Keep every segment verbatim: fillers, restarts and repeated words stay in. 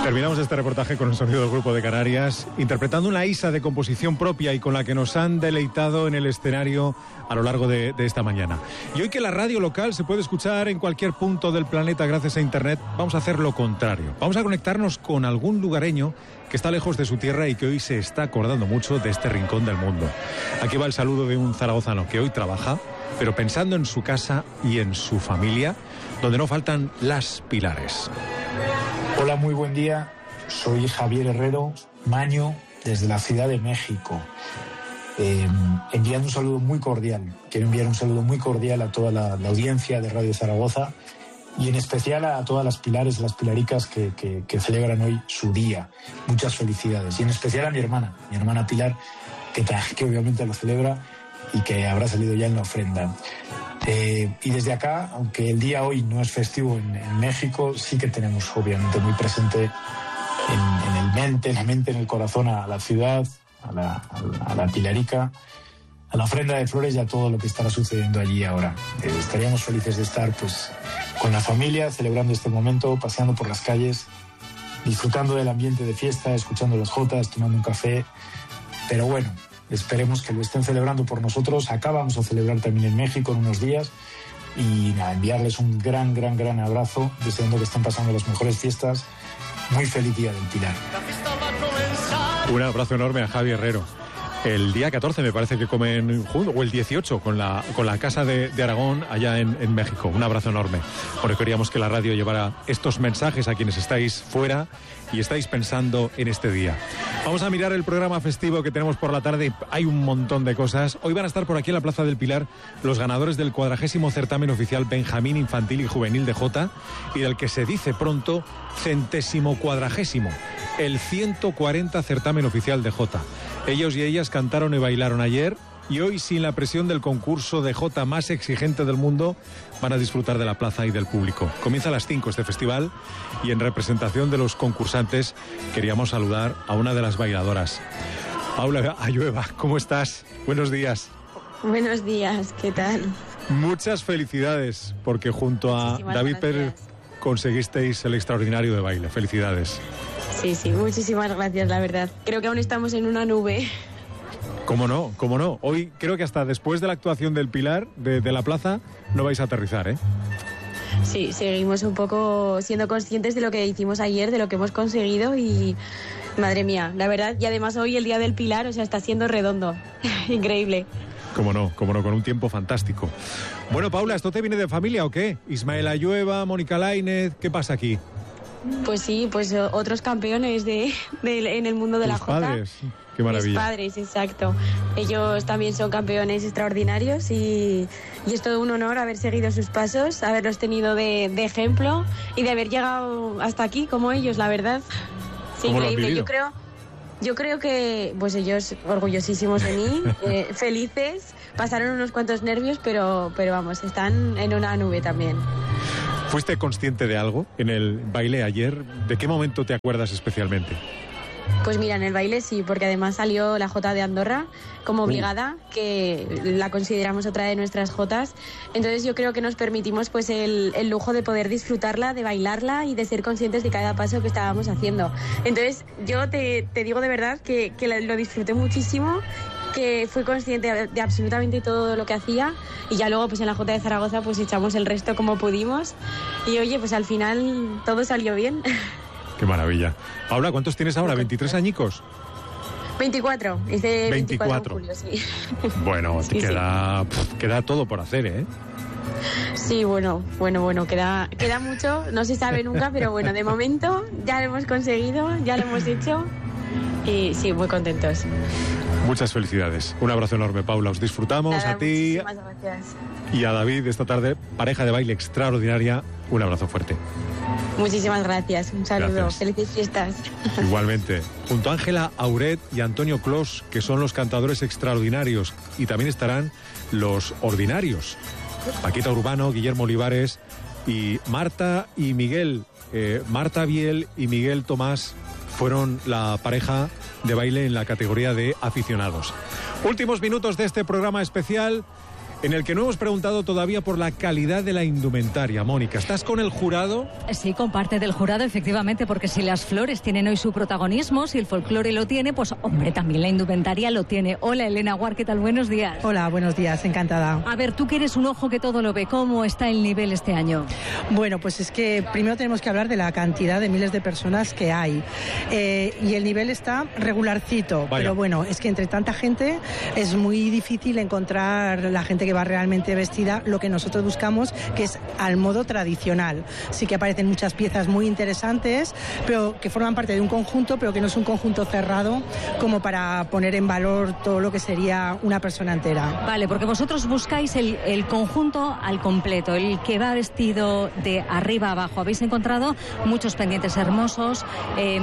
Terminamos este reportaje con el sonido del Grupo de Canarias, interpretando una isa de composición propia y con la que nos han deleitado en el escenario a lo largo de, de esta mañana. Y hoy que la radio local se puede escuchar en cualquier punto del planeta gracias a Internet, vamos a hacer lo contrario. Vamos a conectarnos con algún lugareño que está lejos de su tierra y que hoy se está acordando mucho de este rincón del mundo. Aquí va el saludo de un zaragozano que hoy trabaja, pero pensando en su casa y en su familia, donde no faltan las Pilares. Hola, muy buen día. Soy Javier Herrero Maño, desde la Ciudad de México. Eh, enviando un saludo muy cordial. Quiero enviar un saludo muy cordial a toda la, la audiencia de Radio Zaragoza y en especial a todas las Pilares y las Pilaricas que, que, que celebran hoy su día. Muchas felicidades. Y en especial a mi hermana, mi hermana Pilar, que, que obviamente lo celebra y que habrá salido ya en la ofrenda. Eh, y desde acá, aunque el día hoy no es festivo en, en México, sí que tenemos obviamente muy presente en, en el mente, en la mente, en el corazón a la ciudad, a la, a la, a la Pilarica, a la ofrenda de flores y a todo lo que estará sucediendo allí ahora. Eh, estaríamos felices de estar pues con la familia, celebrando este momento, paseando por las calles, disfrutando del ambiente de fiesta, escuchando las jotas, tomando un café. Pero bueno, esperemos que lo estén celebrando por nosotros. Acá vamos a celebrar también en México en unos días. Y nada, enviarles un gran, gran, gran abrazo, deseando que estén pasando las mejores fiestas. Muy feliz día del Pilar. Un abrazo enorme a Javi Herrero. El día catorce me parece que comen juntos, o el dieciocho, con la, con la Casa de, de Aragón allá en, en México. Un abrazo enorme. Porque queríamos que la radio llevara estos mensajes a quienes estáis fuera y estáis pensando en este día. Vamos a mirar el programa festivo que tenemos por la tarde. Hay un montón de cosas. Hoy van a estar por aquí en la Plaza del Pilar los ganadores del cuadragésimo certamen oficial Benjamín Infantil y Juvenil de Jota y del que se dice pronto centésimo cuadragésimo, el ciento cuarenta certamen oficial de Jota. Ellos y ellas cantaron y bailaron ayer y hoy, sin la presión del concurso de Jota más exigente del mundo, van a disfrutar de la plaza y del público. Comienza a las cinco este festival y en representación de los concursantes queríamos saludar a una de las bailadoras. Paula Ayueva, ¿cómo estás? Buenos días. Buenos días, ¿qué tal? Muchas felicidades, porque junto a Muchísimas David gracias. Pérez conseguisteis el extraordinario de baile. Felicidades. Sí, sí, muchísimas gracias, la verdad. Creo que aún estamos en una nube. ¿Cómo no? ¿Cómo no? Hoy creo que hasta después de la actuación del Pilar, de, de la plaza, no vais a aterrizar, ¿eh? Sí, seguimos un poco siendo conscientes de lo que hicimos ayer, de lo que hemos conseguido y... Madre mía, la verdad, y además hoy el Día del Pilar, o sea, está siendo redondo. Increíble. Cómo no, cómo no, con un tiempo fantástico. Bueno, Paula, ¿esto te viene de familia o qué? Ismael Ayueva, Mónica Lainez, ¿qué pasa aquí? Pues sí, pues eh, otros campeones de, de- en el mundo de ¿Tus la Jota. padres? Qué maravilla. Mis padres, exacto. Ellos también son campeones extraordinarios y, y es todo un honor haber seguido sus pasos, haberlos tenido de, de ejemplo y de haber llegado hasta aquí como ellos, la verdad. Sí, ¿Cómo lo han increíble. vivido? Yo creo, yo creo que pues ellos orgullosísimos de mí, eh, felices, pasaron unos cuantos nervios, pero, pero vamos, están en una nube también. ¿Fuiste consciente de algo en el baile ayer? ¿De qué momento te acuerdas especialmente? Pues mira, en el baile sí, porque además salió la Jota de Andorra como obligada, que la consideramos otra de nuestras Jotas. Entonces yo creo que nos permitimos pues el, el lujo de poder disfrutarla, de bailarla y de ser conscientes de cada paso que estábamos haciendo. Entonces yo te, te digo de verdad que, que lo disfruté muchísimo, que fui consciente de, de absolutamente todo lo que hacía y ya luego pues en la Jota de Zaragoza pues echamos el resto como pudimos y oye, pues al final todo salió bien. Qué maravilla. Paula, ¿cuántos tienes ahora? ¿veintitrés añicos? veinticuatro, hice veinticuatro. veinticuatro en julio, sí. Bueno, Sí, te queda, pf, queda todo por hacer, ¿eh? Sí, bueno, bueno, bueno, queda, queda mucho, no se sabe nunca, pero bueno, de momento ya lo hemos conseguido, ya lo hemos hecho y sí, muy contentos. Muchas felicidades. Un abrazo enorme, Paula. Os disfrutamos. Nada, A ti muchísimas gracias. y a David esta tarde, pareja de baile extraordinaria. Un abrazo fuerte. Muchísimas gracias, un saludo, Gracias. felices fiestas. Igualmente. Junto a Ángela Auret y Antonio Clos, que son los cantadores extraordinarios. Y también estarán los ordinarios. Paquita Urbano, Guillermo Olivares y Marta y Miguel. Eh, Marta Biel y Miguel Tomás fueron la pareja de baile en la categoría de aficionados. Últimos minutos de este programa especial en el que no hemos preguntado todavía por la calidad de la indumentaria. Mónica, ¿estás con el jurado? Sí, con parte del jurado, efectivamente, porque si las flores tienen hoy su protagonismo, si el folclore lo tiene, pues hombre, también la indumentaria lo tiene. Hola, Elena Guar, ¿qué tal? Buenos días. Hola, buenos días, encantada. A ver, tú que eres un ojo que todo lo ve, ¿cómo está el nivel este año? Bueno, pues es que primero tenemos que hablar de la cantidad de miles de personas que hay. Eh, y el nivel está regularcito, Vaya. Pero bueno, es que entre tanta gente es muy difícil encontrar la gente que va realmente vestida lo que nosotros buscamos, que es al modo tradicional. Sí que aparecen muchas piezas muy interesantes, pero que forman parte de un conjunto, pero que no es un conjunto cerrado como para poner en valor todo lo que sería una persona entera. Vale, porque vosotros buscáis el, el conjunto al completo, el que va vestido de arriba a abajo. Habéis encontrado muchos pendientes hermosos, eh,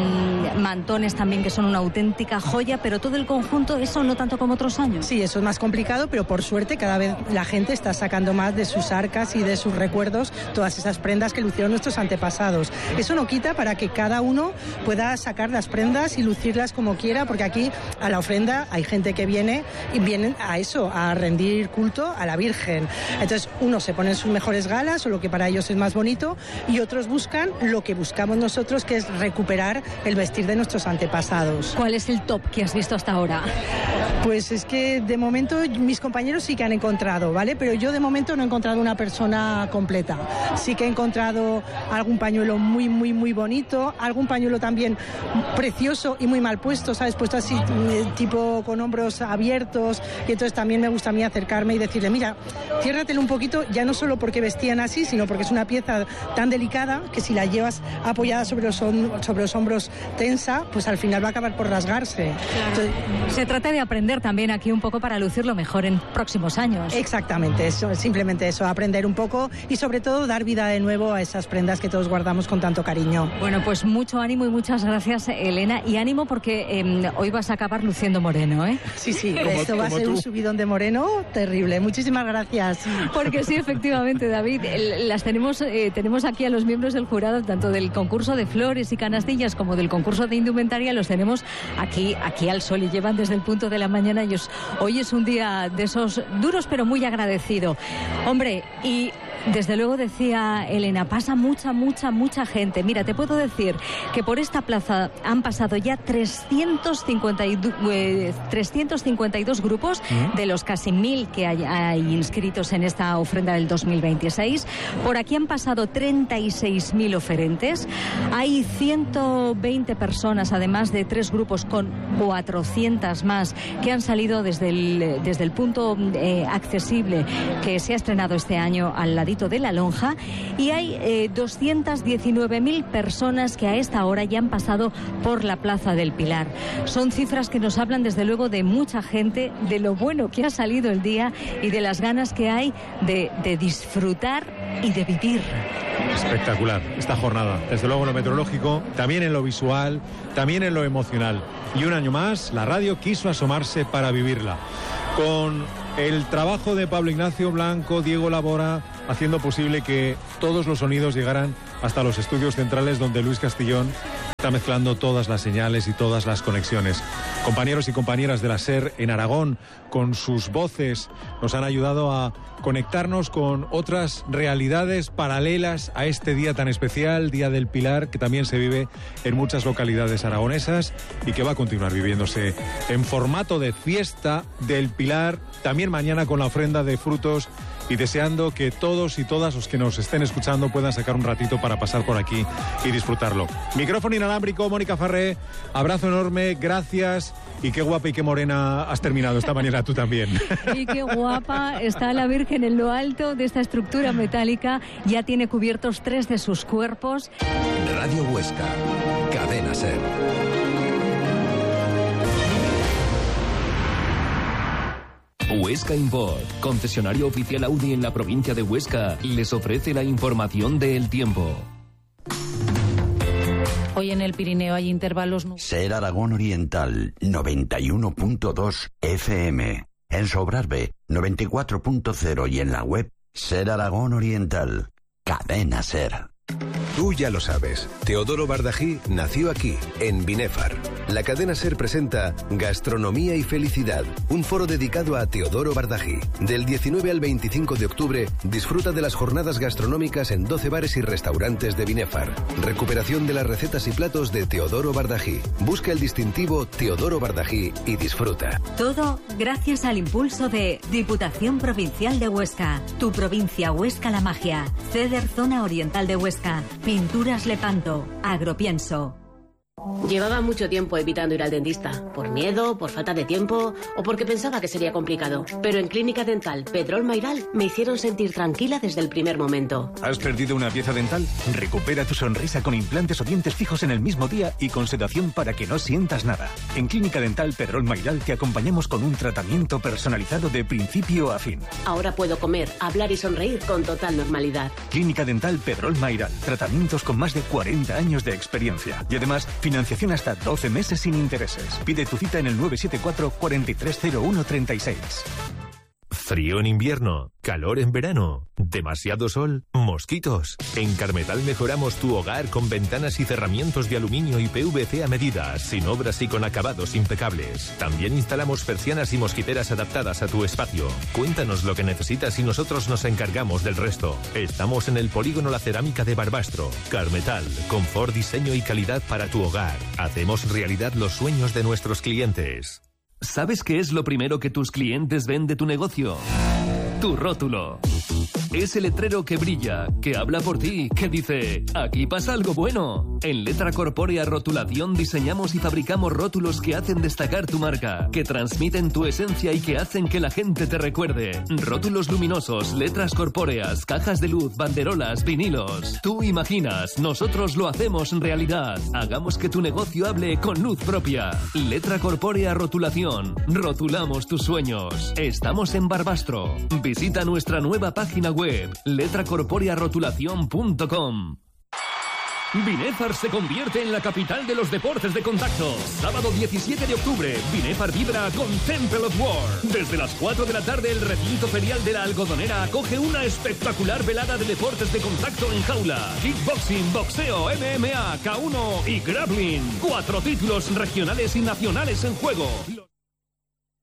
mantones también que son una auténtica joya, pero todo el conjunto, eso no tanto como otros años. Sí, eso es más complicado, pero por suerte cada vez la gente está sacando más de sus arcas y de sus recuerdos todas esas prendas que lucieron nuestros antepasados. Eso no quita para que cada uno pueda sacar las prendas y lucirlas como quiera, porque aquí a la ofrenda hay gente que viene y vienen a eso, a rendir culto a la Virgen. Entonces, unos se ponen sus mejores galas o lo que para ellos es más bonito, y otros buscan lo que buscamos nosotros, que es recuperar el vestir de nuestros antepasados. ¿Cuál es el top que has visto hasta ahora? Pues es que de momento mis compañeros sí que han encontrado, ¿vale? Pero yo de momento no he encontrado una persona completa. Sí que he encontrado algún pañuelo muy, muy, muy bonito, algún pañuelo también precioso y muy mal puesto, ¿sabes? Puesto así, tipo con hombros abiertos, y entonces también me gusta a mí acercarme y decirle, mira, ciérratelo un poquito, ya no solo porque vestían así, sino porque es una pieza tan delicada que si la llevas apoyada sobre los, sobre los hombros tensa, pues al final va a acabar por rasgarse. Claro. Entonces, se trata de aprender también aquí un poco para lucirlo mejor en próximos años. Exactamente, eso, simplemente eso, aprender un poco y sobre todo dar vida de nuevo a esas prendas que todos guardamos con tanto cariño. Bueno, pues mucho ánimo y muchas gracias, Elena, y ánimo porque eh, hoy vas a acabar luciendo moreno, ¿eh? Sí, sí, Como- esto va a como ser tú. un subidón de moreno terrible. Muchísimas gracias. Porque sí, efectivamente, David, el- las tenemos, eh, tenemos aquí a los miembros del jurado, tanto del concurso de flores y canastillas como del concurso de indumentaria, los tenemos aquí, aquí al sol y llevan desde el punto de la mañana. Y os- hoy es un día de esos duros, pero muy agradecido. Hombre, y desde luego decía Elena, pasa mucha, mucha, mucha gente. Mira, te puedo decir que por esta plaza han pasado ya trescientos cincuenta y dos, eh, trescientos cincuenta y dos grupos de los casi mil que hay, hay inscritos en esta ofrenda del dos mil veintiséis. Por aquí han pasado treinta y seis mil oferentes. Hay ciento veinte personas, además de tres grupos con cuatrocientas más, que han salido desde el, desde el punto eh, accesible que se ha estrenado este año al ladito de la lonja, y hay eh, doscientas diecinueve mil personas que a esta hora ya han pasado por la Plaza del Pilar. Son cifras que nos hablan desde luego de mucha gente, de lo bueno que ha salido el día y de las ganas que hay de, de disfrutar y de vivir. Espectacular esta jornada, desde luego en lo meteorológico, también en lo visual, también en lo emocional. Y un año más, la radio quiso asomarse para vivirla. Con el trabajo de Pablo Ignacio Blanco, Diego Labora, haciendo posible que todos los sonidos llegaran hasta los estudios centrales donde Luis Castillón está mezclando todas las señales y todas las conexiones. Compañeros y compañeras de la SER en Aragón, con sus voces, nos han ayudado a conectarnos con otras realidades paralelas a este día tan especial, Día del Pilar, que también se vive en muchas localidades aragonesas y que va a continuar viviéndose en formato de fiesta del Pilar, también mañana con la ofrenda de frutos, y deseando que todos y todas los que nos estén escuchando puedan sacar un ratito para pasar por aquí y disfrutarlo. Micrófono inalámbrico, Mónica Farré, abrazo enorme, gracias, y qué guapa y qué morena has terminado esta mañana tú también. Y qué guapa está la Virgen en lo alto de esta estructura metálica, ya tiene cubiertos tres de sus cuerpos. Radio Huesca, Cadena SER. Huesca Import, concesionario oficial Audi en la provincia de Huesca, les ofrece la información del tiempo. Hoy en el Pirineo hay intervalos... SER Aragón Oriental, noventa y uno punto dos F M. En Sobrarbe, noventa y cuatro punto cero y en la web SER Aragón Oriental. Cadena SER. Tú ya lo sabes, Teodoro Bardají nació aquí, en Binéfar. la cadena SER presenta Gastronomía y Felicidad, un foro dedicado a Teodoro Bardají. Del diecinueve al veinticinco de octubre, disfruta de las jornadas gastronómicas en doce bares y restaurantes de Binefar. Recuperación de las recetas y platos de Teodoro Bardají. Busca el distintivo Teodoro Bardají y disfruta. Todo gracias al impulso de Diputación Provincial de Huesca, Tu Provincia Huesca La Magia, Ceder Zona Oriental de Huesca, Pinturas Lepanto, Agropienso. Llevaba mucho tiempo evitando ir al dentista, por miedo, por falta de tiempo o porque pensaba que sería complicado. Pero en Clínica Dental Pedrol Mairal me hicieron sentir tranquila desde el primer momento. ¿Has perdido una pieza dental? Recupera tu sonrisa con implantes o dientes fijos en el mismo día y con sedación para que no sientas nada. En Clínica Dental Pedrol Mairal te acompañamos con un tratamiento personalizado de principio a fin. Ahora puedo comer, hablar y sonreír con total normalidad. Clínica Dental Pedrol Mairal. Tratamientos con más de cuarenta años de experiencia. Y además, financiación hasta doce meses sin intereses. Pide tu cita en el nueve siete cuatro, cuatro tres cero uno, tres seis. Frío en invierno, calor en verano, demasiado sol, mosquitos. En Carmetal mejoramos tu hogar con ventanas y cerramientos de aluminio y P V C a medida, sin obras y con acabados impecables. También instalamos persianas y mosquiteras adaptadas a tu espacio. Cuéntanos lo que necesitas y nosotros nos encargamos del resto. Estamos en el Polígono La Cerámica de Barbastro. Carmetal, confort, diseño y calidad para tu hogar. Hacemos realidad los sueños de nuestros clientes. ¿Sabes qué es lo primero que tus clientes ven de tu negocio? Tu rótulo. Ese letrero que brilla, que habla por ti, que dice, aquí pasa algo bueno. En Letra Corpórea Rotulación diseñamos y fabricamos rótulos que hacen destacar tu marca, que transmiten tu esencia y que hacen que la gente te recuerde. Rótulos luminosos, letras corpóreas, cajas de luz, banderolas, vinilos. Tú imaginas, nosotros lo hacemos realidad. Hagamos que tu negocio hable con luz propia. Letra Corpórea Rotulación. Rotulamos tus sueños. Estamos en Barbastro. Visita nuestra nueva página web, letra corpórea rotulación punto com. Binefar se convierte en la capital de los deportes de contacto. Sábado diecisiete de octubre, Binefar vibra con Temple of War. Desde las cuatro de la tarde, el recinto ferial de la Algodonera acoge una espectacular velada de deportes de contacto en jaula. Kickboxing, boxeo, M M A, K uno y grappling. Cuatro títulos regionales y nacionales en juego.